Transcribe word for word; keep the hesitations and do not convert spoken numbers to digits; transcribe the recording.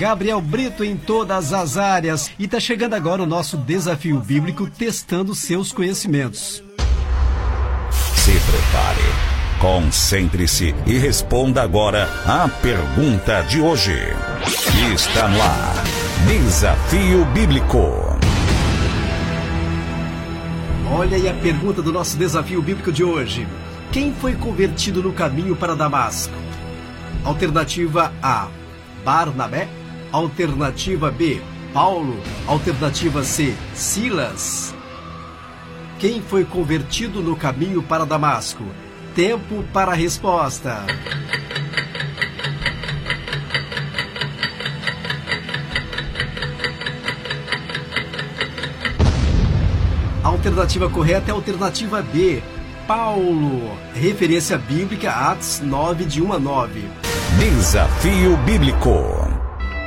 Gabriel Brito em todas as áreas. E está chegando agora o nosso desafio bíblico, testando seus conhecimentos. Se prepare, concentre-se e responda agora a pergunta de hoje. Está no ar, Desafio Bíblico. Olha aí a pergunta do nosso desafio bíblico de hoje. Quem foi convertido no caminho para Damasco? Alternativa A, Barnabé. Alternativa B, Paulo. Alternativa C, Silas. Quem foi convertido no caminho para Damasco? Tempo para a resposta. A alternativa correta é a alternativa B, Paulo. Referência bíblica, Atos nove, de um a nove. Desafio Bíblico.